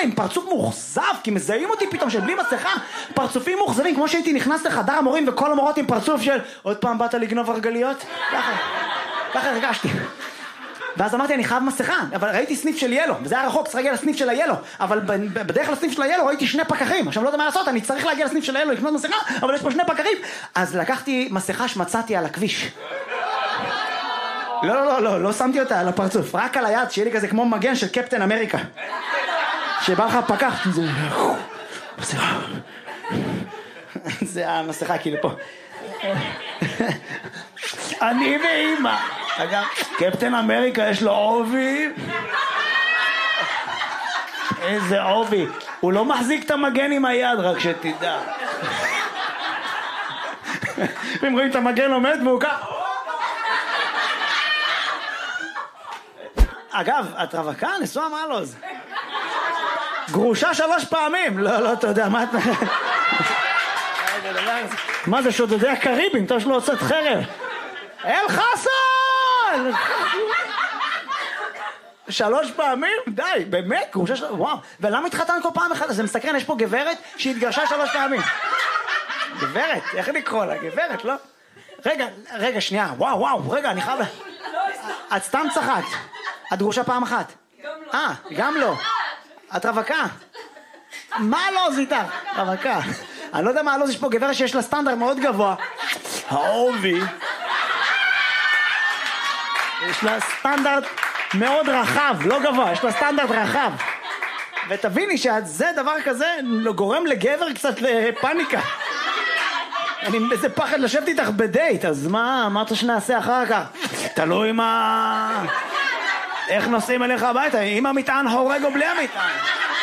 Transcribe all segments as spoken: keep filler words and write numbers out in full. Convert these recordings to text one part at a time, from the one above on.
עם פרצוף מאוכזב, כי מזהים אותי פתאום שבלי מסכה, פרצופים מאוכזבים, כמו שהייתי נכנס לחדר המורים וכל המורות עם פרצוף של עוד פעם באת לגנוב הרגליות? ככה, ככה הרגשתי. ואז אמרתי, אני חייב מסכה, אבל ראיתי סניף של ילו, וזה היה רחוק, צריך להגיע לסניף של הילו, אבל בדרך לסניף של הילו ראיתי שני פקחים, עכשיו לא יודע מה לעשות, אני צריך להגיע לסניף של הילו, לקנות מסכה, אבל יש פה שני פקחים, אז לקחתי מסכה שמצאתי על הכביש. לא, לא, לא, לא, לא שמתי אותה על הפרצוף, רק על היד, שיהיה לי כזה כמו מגן של קפטן אמריקה. שבא לך פקח, זה... זה המסכה כאילו פה. אני ואמא. אגב, קפטן אמריקה יש לו עובי. איזה עובי. הוא לא מחזיק את המגן עם היד, רק שתדע. אם רואים את המגן עומד והוא כך... אגב, את רווקה? נשואה מעלוז. גרושה שלוש פעמים. לא, לא, אתה יודע, מה את... מה זה, שודדי הקריבים? אתה יש לו הוצאת חרב. אל חסן! שלוש פעמים? די, באמת? גרושה שלוש... וואו. ולמה התחתן כל פעם אחת? זה מסקרן, יש פה גברת שהתגרשה שלוש פעמים. גברת, איך לקרוא לה? גברת, לא? רגע, רגע, שנייה. וואו, וואו, רגע, אני חייב... את סתם צחקת. את גרושה פעם אחת? גם לא. אה, גם לא. את רווקה? מה לא זיתה? רווקה. אני לא יודע מה לא, יש פה גברת שיש לה סטנדרט מאוד גבוה. העובי. יש לה סטנדרט מאוד רחב, לא גבוה, יש לה סטנדרט רחב. ותביני שזה דבר כזה גורם לגבר קצת לפאניקה. אני איזה פחד לשבת איתך בדייט, אז מה, מה אתה שנעשה אחר כך? תלוי מה... איך נוסעים אליך הביתה, עם המטען הורג או בלי המטען?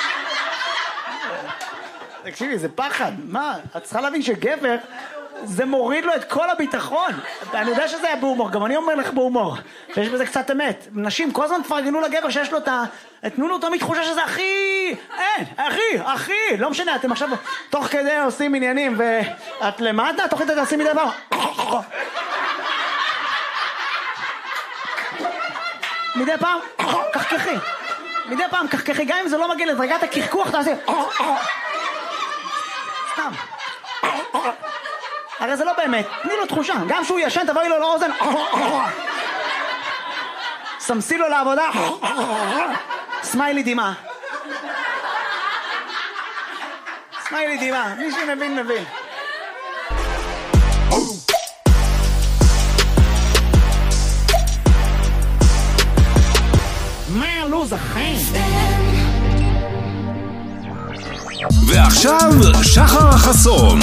תקשיבי, זה פחד. מה? את צריכה להבין שגבר, זה מוריד לו את כל הביטחון. אני יודע שזה היה בהומור, גם אני אומר לך בהומור. ויש בזה קצת אמת. נשים כל הזמן תפרגנו לגבר שיש לו את ה... תנו לו תמיד תחושה שזה הכי... אין, הכי, הכי. לא משנה, אתם עכשיו תוך כדי עושים עניינים, ואת למטה, תוך כדי תעשים מדי דבר. מדי פעם, קחקחי. מדי פעם קחקחי, גם אם זה לא מגיע לדרגת הקרקוח, תעשי... סתם. הרי זה לא באמת, תני לו תחושה. גם שהוא ישן, תבואי לו לאוזן. סמסי לו לעבודה. סמיילי דימה. סמיילי דימה. מי שמבין, מבין. מה לוז החיים? ועכשיו שחר חסון.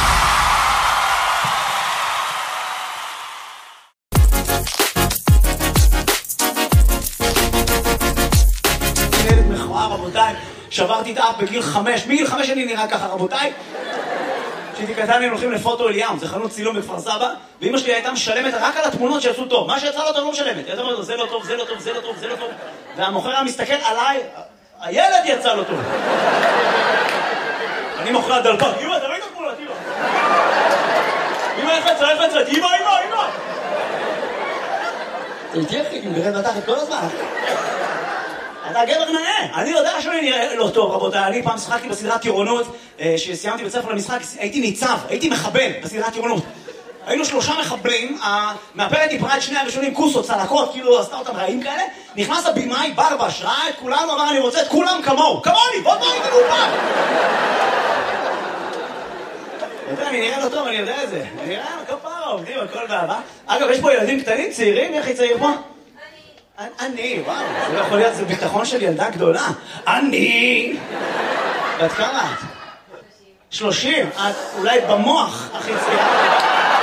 ילד מכוער, רבותיי, שברתי את האף בגיל חמש, מגיל חמש אני נראה ככה, רבותיי. כשהייתי קטן היינו הולכים לפוטו אליאם, זה חנות צילום בכפר סבא, ואמא שלי הייתה משלמת רק על התמונות שיצאו טוב. מה שיצא לא טוב לא משלמת. הייתה אומרת, זה לא טוב, זה לא טוב, זה לא טוב, זה לא טוב. והמוכר היה מסתכל עליי, הילד יצא לו טוב. אני מוכר דלפק, אמא, אתה ראית תמונות, אמא. אמא, איך יצא, איך יצא, אמא, אמא, אמא. תלתי אחי, אם גרד בתחת כל הזמן. אתה גבר נאה, אני יודע שאני נראה לא טוב, רבותיי. אני פעם שחקתי בסדרת טירונות, שסיימתי בית ספר למשחק, הייתי ניצב, הייתי מחבל בסדרת טירונות. היינו שלושה מחבלים, המאפרת דיברה את שני הראשונים, כוסות, צלקות, כאילו עשתה אותם רעים כאלה. נכנס הבימאי, ברבש, ראה את כולנו, אמר אני רוצה את כולם כמוהו, כמוני, בוא בוא איתנו פעם. אני נראה לא טוב, אני יודע את זה. אני נראה כפרה, עובדים על כל בעבר. אגב, יש פה ילדים קטנים, צעירים, איך היא צעיר פה? אני, וואו, זה לא יכול להיות, זה ביטחון של ילדה גדולה. אני! ואת כמה את? שלושים. את אולי במוח הכי צעירה.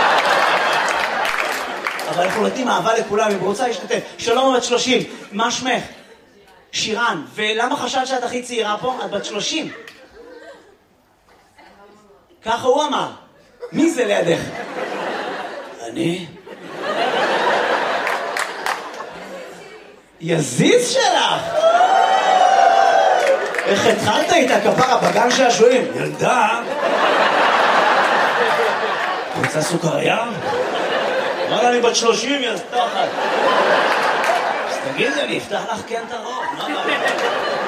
אבל אנחנו נותנים אהבה לכולם, אם רוצה להשתתף. שלום, בת שלושים, מה שמך? שירן. ולמה חשבת שאת הכי צעירה פה? את בת שלושים. ככה הוא אמר. מי זה לידך? אני? יזיז שלך! איך התחלת איתה כפרה בגן שעשועים? ילדה! רוצה סוכריה? אמר אני בת שלושים, יזתחת. אז תגיד לי, אני אפתח לך כן את הרוב, מה הבעיה?